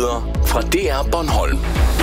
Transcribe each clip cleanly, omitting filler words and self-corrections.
nyheder fra DR Bornholm.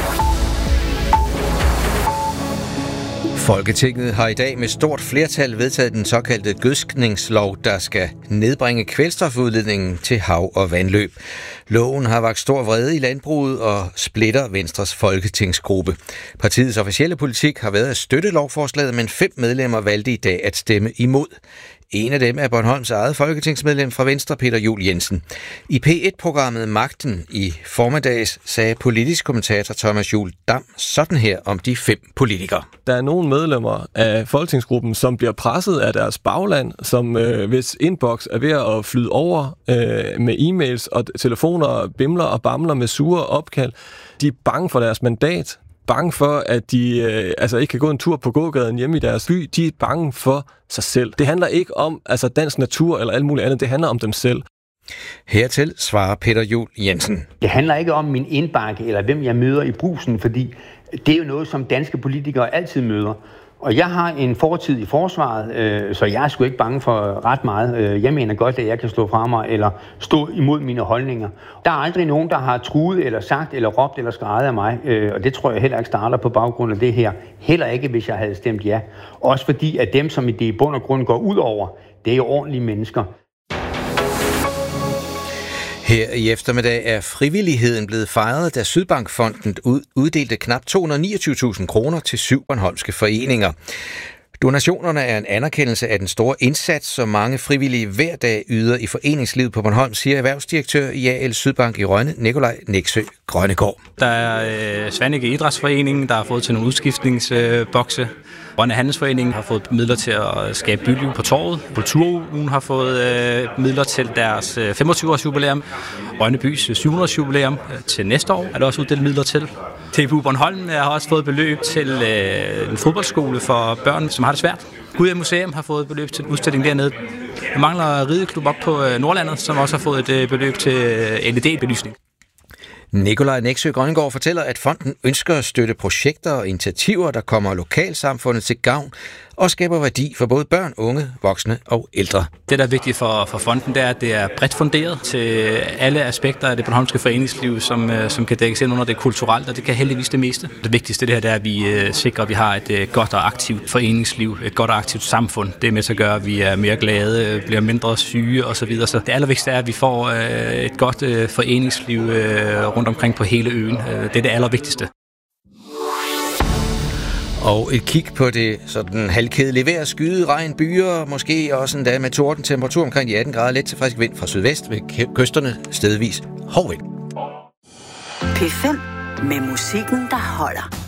Folketinget har i dag med stort flertal vedtaget den såkaldte gødskningslov, der skal nedbringe kvælstofudledningen til hav- og vandløb. Loven har vakt stor vrede i landbruget og splitter Venstres folketingsgruppe. Partiets officielle politik har været at støtte lovforslaget, men 5 medlemmer valgte i dag at stemme imod. En af dem er Bornholms eget folketingsmedlem fra Venstre, Peter Juel Jensen. I P1-programmet Magten i formiddags sagde politisk kommentator Thomas Juel Dam sådan her om de 5 politikere. Der er nogle medlemmer af folketingsgruppen, som bliver presset af deres bagland, som hvis inbox er ved at flyde over med e-mails og telefoner bimler og bamler med sure opkald. De er bange for deres mandat. Bange for, at de ikke kan gå en tur på gågaden hjemme i deres by. De er bange for sig selv. Det handler ikke om dansk natur eller alt muligt andet. Det handler om dem selv. Hertil svarer Peter Juel Jensen. Det handler ikke om min indbakke eller hvem jeg møder i Brugsen, fordi det er jo noget, som danske politikere altid møder. Og jeg har en fortid i forsvaret, så jeg er sgu ikke bange for ret meget. Jeg mener godt, at jeg kan stå fra mig eller stå imod mine holdninger. Der er aldrig nogen, der har truet eller sagt eller råbt eller skreget af mig, og det tror jeg heller ikke starter på baggrund af det her. Heller ikke, hvis jeg havde stemt ja. Også fordi, at dem, som det i bund og grund går ud over, det er jo ordentlige mennesker. Her i eftermiddag er frivilligheden blevet fejret, da Sydbankfonden uddelte knap 229.000 kroner til 7 bornholmske foreninger. Donationerne er en anerkendelse af den store indsats, som mange frivillige hver dag yder i foreningslivet på Bornholm, siger erhvervsdirektør i AL Sydbank i Rønne, Nikolaj Nexø Grønnegård. Der er Svanike Idrætsforeningen, der har fået til nogle udskiftningsbokse. Rønne Handelsforeningen har fået midler til at skabe byliv på torvet. Kulturugen har fået midler til deres 25-års jubilæum. Rønne Bys 700-års jubilæum til næste år er der også uddelt midler til. TBU Bornholm har også fået beløb til en fodboldskole for børn, som har det svært. Gudhjem Museum har fået beløb til en udstilling dernede. Der mangler rideklub op på Nordlandet, som også har fået et beløb til LED-belysning. Nikolaj Nexø Grønnegård fortæller, at fonden ønsker at støtte projekter og initiativer, der kommer lokalsamfundet til gavn og skaber værdi for både børn, unge, voksne og ældre. Det, der er vigtigt for fonden, det er, at det er bredt funderet til alle aspekter af det bornholmske foreningsliv, som kan dækkes ind under det kulturelle, og det kan heldigvis det meste. Det vigtigste det her, det er, at vi sikrer, at vi har et godt og aktivt foreningsliv, et godt og aktivt samfund. Det er med til at gøre, at vi er mere glade, bliver mindre syge osv. Så det allervigtigste er, at vi får et godt foreningsliv rundt omkring på hele øen. Det er det allervigtigste. Og et kig på det sådan halvkedelige vejr, skyde, regn, byer, måske også en dag med torden, temperatur omkring de 18 grader, let til frisk vind fra sydvest ved kysterne, stedvis hård vind. P5 med musikken, der holder.